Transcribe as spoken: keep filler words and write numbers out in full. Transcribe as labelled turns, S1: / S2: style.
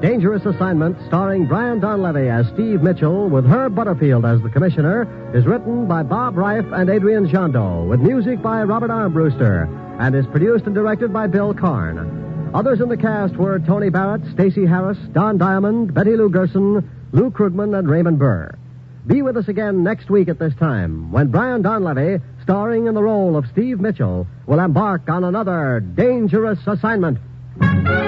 S1: Dangerous Assignment, starring Brian Donlevy as Steve Mitchell with Herb Butterfield as the commissioner, is written by Bob Reif and Adrian Shando, with music by Robert Armbruster, and is produced and directed by Bill Karn. Others in the cast were Tony Barrett, Stacey Harris, Don Diamond, Betty Lou Gerson, Lou Krugman, and Raymond Burr. Be with us again next week at this time, when Brian Donlevy, starring in the role of Steve Mitchell, will embark on another Dangerous Assignment.